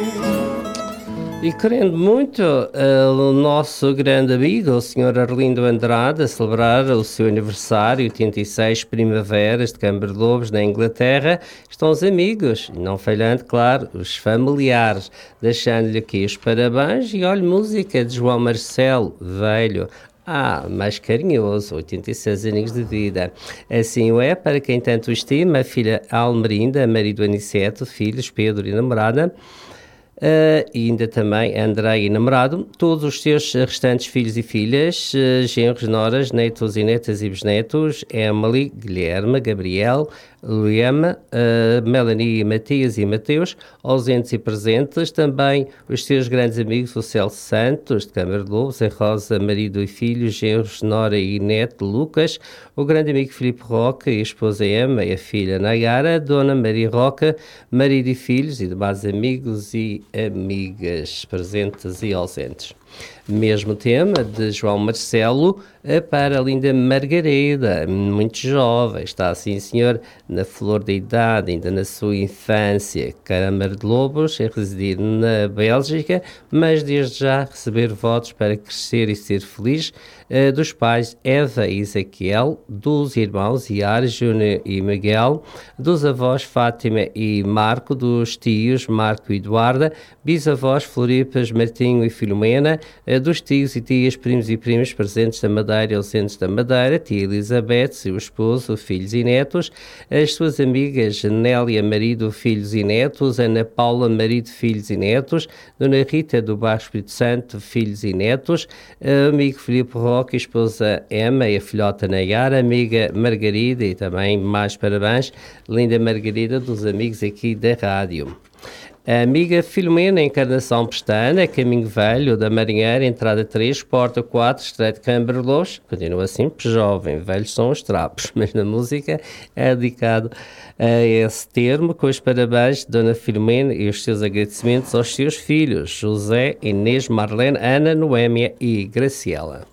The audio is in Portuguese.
E querendo muito o nosso grande amigo, o Sr. Arlindo Andrade, a celebrar o seu aniversário, 86 primaveras de Câmara de Lobos, na Inglaterra, estão os amigos, e não falhando, claro, os familiares, deixando-lhe aqui os parabéns e olha, música de João Marcelo, velho. Mais carinhoso, 86 anos de vida. Assim o é para quem tanto o estima, a filha Almerinda, marido Aniceto, filhos Pedro e namorada, e ainda também André e namorado, todos os seus restantes filhos e filhas, genros, noras, netos e netas e bisnetos, Emily, Guilherme, Gabriel, Luema, Melanie, Matias e Mateus, ausentes e presentes, também os seus grandes amigos, o Celso Santos, de Câmara de Lobos, a Rosa, marido e filhos, genros, nora e neto, Lucas, o grande amigo Filipe Roca e a esposa Emma e a filha Nayara, Dona Maria Roca, marido e filhos e demais amigos e amigas presentes e ausentes. Mesmo tema de João Marcelo para a linda Margarida, muito jovem, está assim, senhor, na flor da idade, ainda na sua infância, Câmara de Lobos, a residir na Bélgica, mas desde já receber votos para crescer e ser feliz, dos pais Eva e Ezequiel, dos irmãos Iar, Júnior e Miguel, dos avós Fátima e Marco, dos tios Marco e Eduarda, bisavós Floripas, Martinho e Filomena, dos tios e tias, primos e primas presentes da Madeira e ausentes da Madeira, tia Elizabeth, seu esposo, filhos e netos, as suas amigas Nélia, marido, filhos e netos, Ana Paula, marido, filhos e netos, Dona Rita do Baixo Espírito Santo, filhos e netos, amigo Filipe Roque, esposa Emma e a filhota Nayara, amiga Margarida e também mais parabéns, linda Margarida, dos amigos aqui da rádio. A amiga Filomena, Encarnação Pestana, Caminho Velho, da Marinheira, entrada 3, porta 4, Estreito Câmara de Lobos, continua sempre jovem, velhos são os trapos, mas na música é dedicado a esse termo, com os parabéns de Dona Filomena e os seus agradecimentos aos seus filhos, José, Inês, Marlene, Ana, Noémia e Graciela.